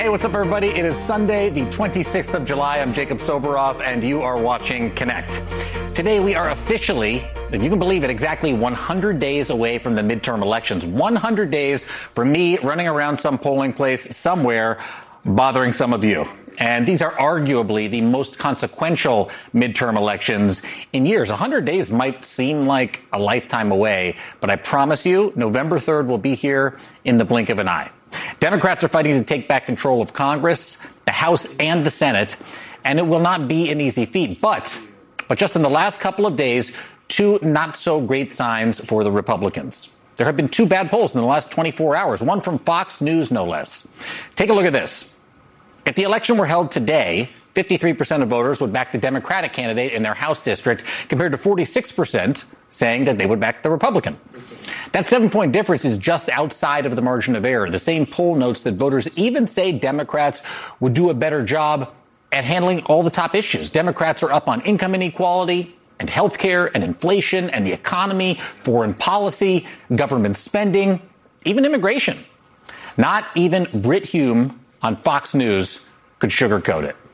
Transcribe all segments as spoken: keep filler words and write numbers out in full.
Hey, what's up, everybody? It is Sunday, the twenty-sixth of July. I'm Jacob Soboroff, and you are watching Connect. Today, we are officially, if you can believe it, exactly one hundred days away from the midterm elections. one hundred days for me running around some polling place somewhere, bothering some of you. And these are arguably the most consequential midterm elections in years. one hundred days might seem like a lifetime away, but I promise you, November third will be here in the blink of an eye. Democrats are fighting to take back control of Congress, the House, and the Senate, and it will not be an easy feat. But, but just in the last couple of days, two not-so-great signs for the Republicans. There have been two bad polls in the last twenty-four hours, one from Fox News, no less. Take a look at this. If the election were held today, fifty-three percent of voters would back the Democratic candidate in their House district, compared to forty-six percent saying that they would back the Republican. That seven-point difference is just outside of the margin of error. The same poll notes that voters even say Democrats would do a better job at handling all the top issues. Democrats are up on income inequality and health care and inflation and the economy, foreign policy, government spending, even immigration. Not even Brit Hume on Fox News could sugarcoat it.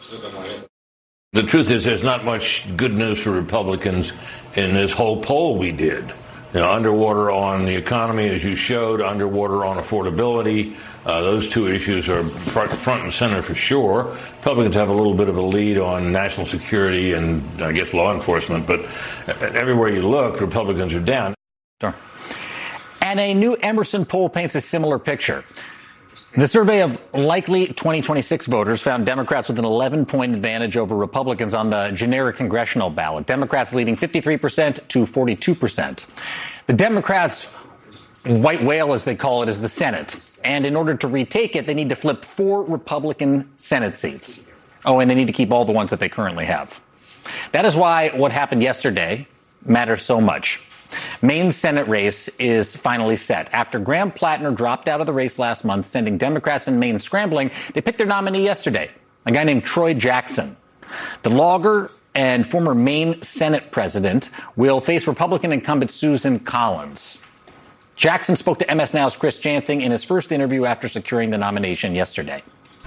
The truth is there's not much good news for Republicans in this whole poll we did. You know, underwater on the economy, as you showed, underwater on affordability. Uh, those two issues are front, front and center for sure. Republicans have a little bit of a lead on national security and, I guess, law enforcement. But everywhere you look, Republicans are down. Sure. And a new Emerson poll paints a similar picture. The survey of likely twenty twenty-six voters found Democrats with an eleven-point advantage over Republicans on the generic congressional ballot. Democrats leading fifty-three percent to forty-two percent. The Democrats' white whale, as they call it, is the Senate. And in order to retake it, they need to flip four Republican Senate seats. Oh, and they need to keep all the ones that they currently have. That is why what happened yesterday matters so much. Maine's Senate race is finally set. After Graham Plattner dropped out of the race last month, sending Democrats in Maine scrambling, they picked their nominee yesterday, a guy named Troy Jackson. The logger and former Maine Senate president will face Republican incumbent Susan Collins. Jackson spoke to M S Now's Chris Jansing in his first interview after securing the nomination yesterday.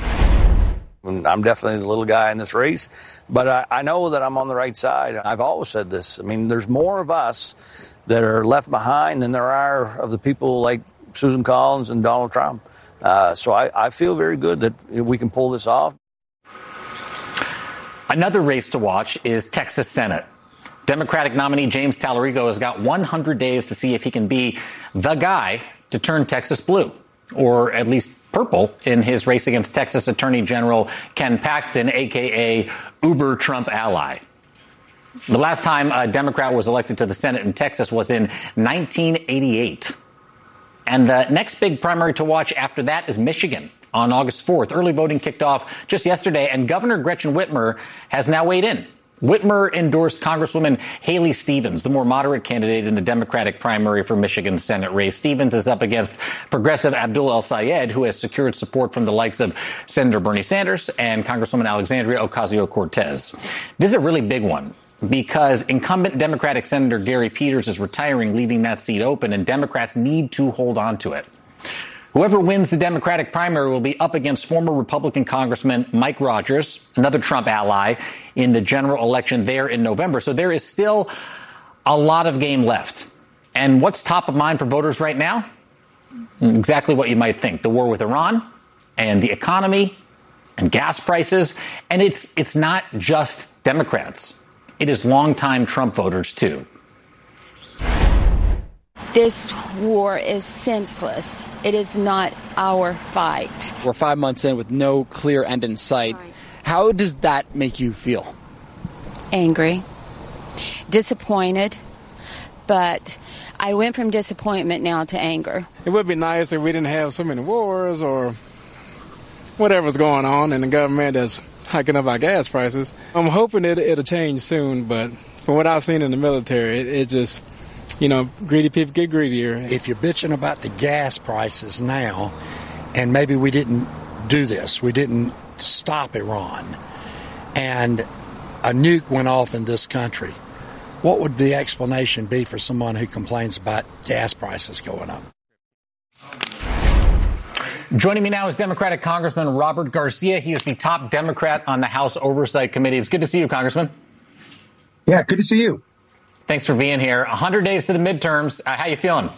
I'm definitely the little guy in this race, but I, I know that I'm on the right side. I've always said this. I mean, there's more of us that are left behind than there are of the people like Susan Collins and Donald Trump. Uh, so I, I feel very good that we can pull this off. Another race to watch is Texas Senate. Democratic nominee James Talarico has got one hundred days to see if he can be the guy to turn Texas blue, or at least purple, in his race against Texas Attorney General Ken Paxton, a k a. Uber Trump ally. The last time a Democrat was elected to the Senate in Texas was in nineteen eighty-eight. And the next big primary to watch after that is Michigan on August fourth. Early voting kicked off just yesterday, and Governor Gretchen Whitmer has now weighed in. Whitmer endorsed Congresswoman Haley Stevens, the more moderate candidate in the Democratic primary for Michigan's Senate race. Stevens is up against progressive Abdul El-Sayed, who has secured support from the likes of Senator Bernie Sanders and Congresswoman Alexandria Ocasio-Cortez. This is a really big one, because incumbent Democratic Senator Gary Peters is retiring, leaving that seat open, and Democrats need to hold on to it. Whoever wins the Democratic primary will be up against former Republican Congressman Mike Rogers, another Trump ally, in the general election there in November. So there is still a lot of game left. And what's top of mind for voters right now? Exactly what you might think. The war with Iran and the economy and gas prices. And it's it's not just Democrats. It is longtime Trump voters, too. This war is senseless. It is not our fight. We're five months in with no clear end in sight. Right. How does that make you feel? Angry, disappointed, but I went from disappointment now to anger. It would be nice if we didn't have so many wars or whatever's going on in the government that's hiking up our gas prices. I'm hoping it, it'll change soon, but from what I've seen in the military, it, it just... You know, greedy people get greedier. If you're bitching about the gas prices now, and maybe we didn't do this, we didn't stop Iran, and a nuke went off in this country, what would the explanation be for someone who complains about gas prices going up? Joining me now is Democratic Congressman Robert Garcia. He is the top Democrat on the House Oversight Committee. It's good to see you, Congressman. Yeah, good to see you. Thanks for being here. one hundred days to the midterms. Uh, how you feeling?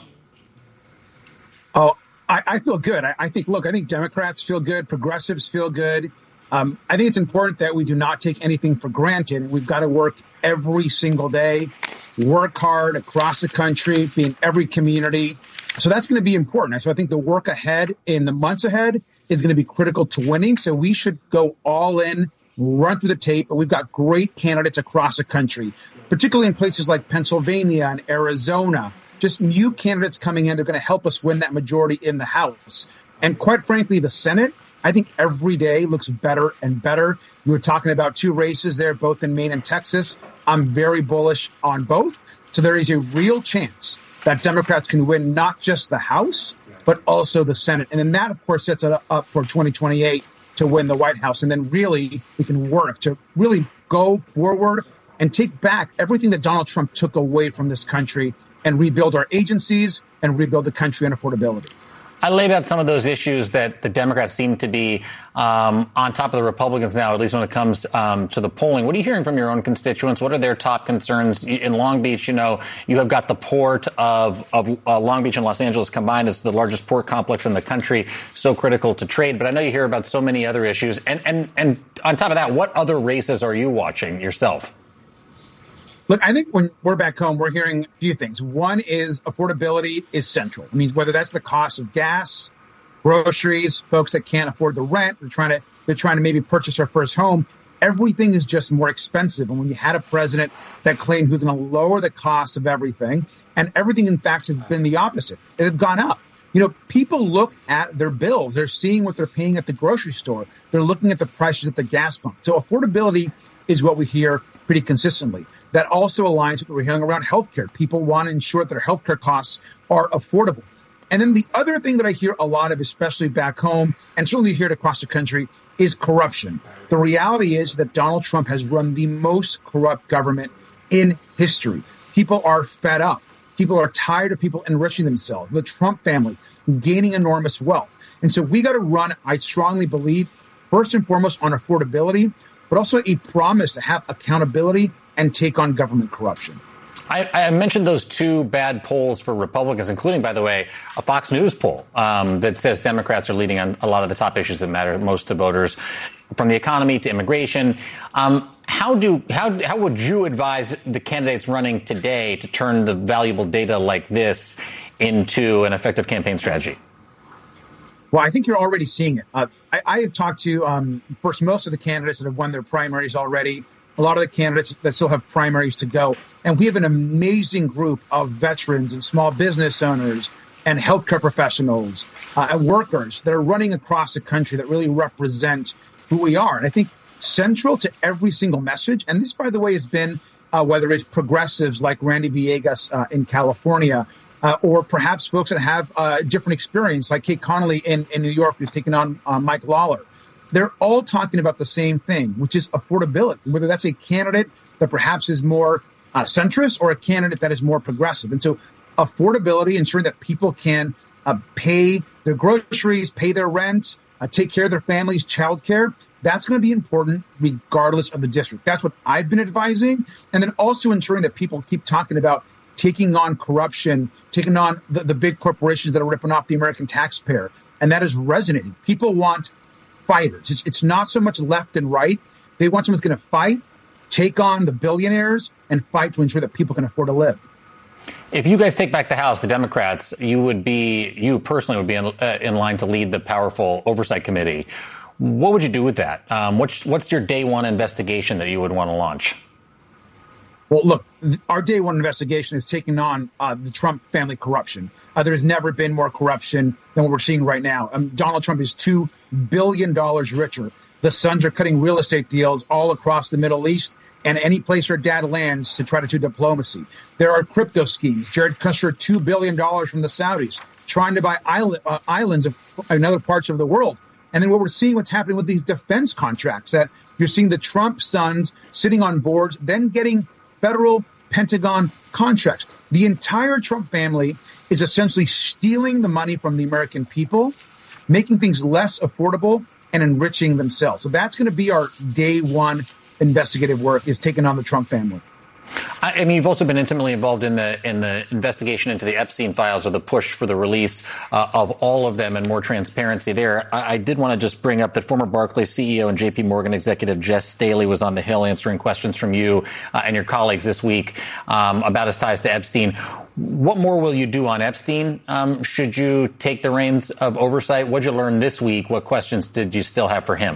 Oh, I, I feel good. I, I think, look, I think Democrats feel good. Progressives feel good. Um, I think it's important that we do not take anything for granted. We've got to work every single day, work hard across the country, be in every community. So that's going to be important. So I think the work ahead in the months ahead is going to be critical to winning. So we should go all in, run through the tape. And we've got great candidates across the country, particularly in places like Pennsylvania and Arizona. Just new candidates coming in. They're going to help us win that majority in the House. And quite frankly, the Senate, I think every day looks better and better. You were talking about two races there, both in Maine and Texas. I'm very bullish on both. So there is a real chance that Democrats can win not just the House, but also the Senate. And then that, of course, sets it up for twenty twenty-eight to win the White House. And then really we can work to really go forward and take back everything that Donald Trump took away from this country and rebuild our agencies and rebuild the country on affordability. I laid out some of those issues that the Democrats seem to be um, on top of the Republicans now, at least when it comes um, to the polling. What are you hearing from your own constituents? What are their top concerns? In Long Beach, you know, you have got the port of, of uh, Long Beach and Los Angeles combined as the largest port complex in the country, so critical to trade. But I know you hear about so many other issues. And, and, and on top of that, what other races are you watching yourself? Look, I think when we're back home, we're hearing a few things. One is affordability is central. I mean, whether that's the cost of gas, groceries, folks that can't afford the rent, they're trying to they're trying to maybe purchase their first home. Everything is just more expensive. And when you had a president that claimed he was going to lower the cost of everything, and everything, in fact, has been the opposite. It has gone up. You know, people look at their bills. They're seeing what they're paying at the grocery store. They're looking at the prices at the gas pump. So affordability is what we hear pretty consistently. That also aligns with what we're hearing around healthcare. People want to ensure that their healthcare costs are affordable. And then the other thing that I hear a lot of, especially back home, and certainly here across the country, is corruption. The reality is that Donald Trump has run the most corrupt government in history. People are fed up. People are tired of people enriching themselves. The Trump family gaining enormous wealth. And so we got to run, I strongly believe, first and foremost on affordability, but also a promise to have accountability and take on government corruption. I, I mentioned those two bad polls for Republicans, including, by the way, a Fox News poll um, that says Democrats are leading on a lot of the top issues that matter most to voters, from the economy to immigration. Um, how do how how would you advise the candidates running today to turn the valuable data like this into an effective campaign strategy? Well, I think you're already seeing it. Uh, I, I have talked to, um, first, most of the candidates that have won their primaries already, a lot of the candidates that still have primaries to go. And we have an amazing group of veterans and small business owners and healthcare professionals uh, and workers that are running across the country that really represent who we are. And I think central to every single message, and this, by the way, has been uh, whether it's progressives like Randy Villegas uh, in California, uh, or perhaps folks that have uh, different experience like Kate Connolly in, in New York, who's taken on uh, Mike Lawler. They're all talking about the same thing, which is affordability, whether that's a candidate that perhaps is more uh, centrist or a candidate that is more progressive. And so affordability, ensuring that people can uh, pay their groceries, pay their rent, uh, take care of their families, childcare, that's going to be important regardless of the district. That's what I've been advising. And then also ensuring that people keep talking about taking on corruption, taking on the, the big corporations that are ripping off the American taxpayer. And that is resonating. People want fighters. It's, it's not so much left and right. They want someone who's going to fight, take on the billionaires, and fight to ensure that people can afford to live. If you guys take back the House, the Democrats, you would be, you personally would be in, uh, in line to lead the powerful oversight committee. What would you do with that? Um, what's, what's your day one investigation that you would want to launch? Well, look, our day one investigation is taking on uh, the Trump family corruption. Uh, there has never been more corruption than what we're seeing right now. Um, Donald Trump is two billion dollars richer. The sons are cutting real estate deals all across the Middle East and any place where dad lands to try to do diplomacy. There are crypto schemes. Jared Kushner, two billion dollars from the Saudis, trying to buy island, uh, islands of, in other parts of the world. And then what we're seeing, what's happening with these defense contracts, that you're seeing the Trump sons sitting on boards, then getting federal Pentagon contracts. The entire Trump family is essentially stealing the money from the American people making things less affordable and enriching themselves. So that's going to be our day one investigative work, is taking on the Trump family. I mean, you've also been intimately involved in the in the investigation into the Epstein files, or the push for the release uh, of all of them and more transparency there. I, I did want to just bring up that former Barclays C E O and J P Morgan executive Jess Staley was on the Hill answering questions from you uh, and your colleagues this week um, about his ties to Epstein. What more will you do on Epstein? Um, should you take the reins of oversight? What did you learn this week? What questions did you still have for him?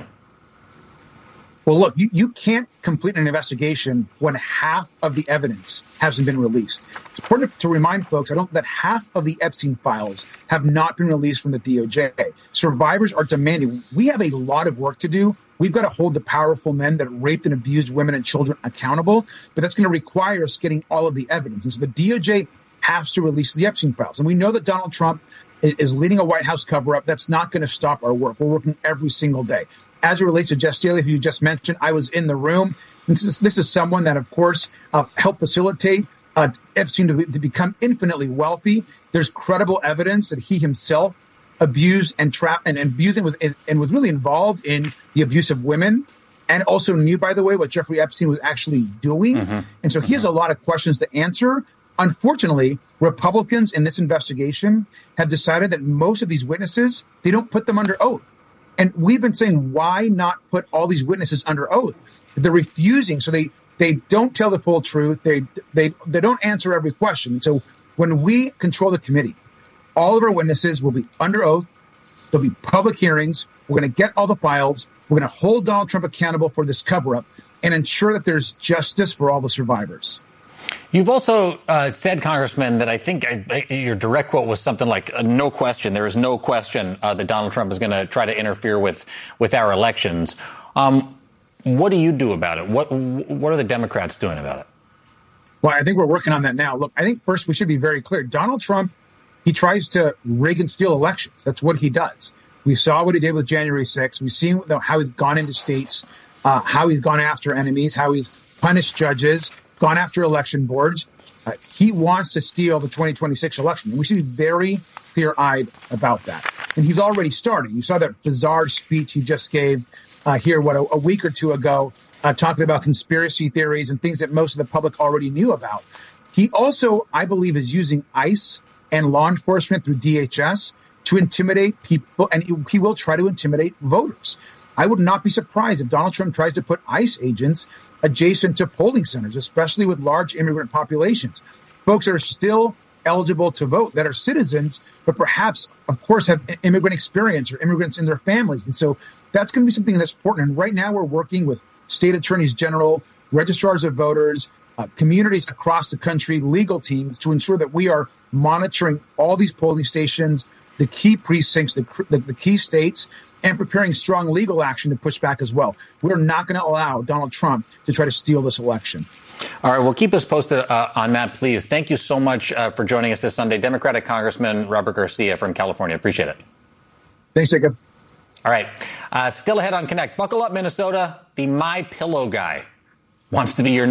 Well, look, you, you can't complete an investigation when half of the evidence hasn't been released. It's important to remind folks, I don't, that half of the Epstein files have not been released from the D O J. Survivors are demanding. We have a lot of work to do. We've got to hold the powerful men that raped and abused women and children accountable, but that's going to require us getting all of the evidence. And so the D O J has to release the Epstein files. And we know that Donald Trump is leading a White House cover-up. That's not going to stop our work. We're working every single day. As it relates to Jess Staley, who you just mentioned, I was in the room. This is, this is someone that, of course, uh, helped facilitate uh, Epstein to, be, to become infinitely wealthy. There's credible evidence that he himself abused and trapped and, and abused and was, and was really involved in the abuse of women, and also knew, by the way, what Jeffrey Epstein was actually doing. Mm-hmm. And so he has a lot of questions to answer. Unfortunately, Republicans in this investigation have decided that most of these witnesses, they don't put them under oath. And we've been saying, why not put all these witnesses under oath? They're refusing. So they, they don't tell the full truth. They, they, they don't answer every question. So when we control the committee, all of our witnesses will be under oath. There'll be public hearings. We're going to get all the files. We're going to hold Donald Trump accountable for this cover-up and ensure that there's justice for all the survivors. You've also uh, said, Congressman, that I think I, I, your direct quote was something like, uh, no question, there is no question uh, that Donald Trump is going to try to interfere with, with our elections. Um, what do you do about it? What What are the Democrats doing about it? Well, I think we're working on that now. Look, I think first we should be very clear. Donald Trump, he tries to rig and steal elections. That's what he does. We saw what he did with January sixth. We've seen how he's gone into states, uh, how he's gone after enemies, how he's punished judges, gone after election boards. Uh, he wants to steal the twenty twenty-six election. And we should be very clear-eyed about that. And he's already starting. You saw that bizarre speech he just gave uh, here, what, a, a week or two ago, uh, talking about conspiracy theories and things that most of the public already knew about. He also, I believe, is using ICE and law enforcement through D H S to intimidate people, and he, he will try to intimidate voters. I would not be surprised if Donald Trump tries to put ICE agents adjacent to polling centers, especially with large immigrant populations. Folks that are still eligible to vote, that are citizens, but perhaps, of course, have immigrant experience or immigrants in their families. And so that's going to be something that's important. And right now we're working with state attorneys general, registrars of voters, uh, communities across the country, legal teams to ensure that we are monitoring all these polling stations, the key precincts, the, the, the key states, and preparing strong legal action to push back as well. We're not going to allow Donald Trump to try to steal this election. All right. Well, keep us posted uh, on that, please. Thank you so much uh, for joining us this Sunday. Democratic Congressman Robert Garcia from California. Appreciate it. Thanks, Jacob. All right. Uh, still ahead on Connect. Buckle up, Minnesota. The My Pillow guy wants to be your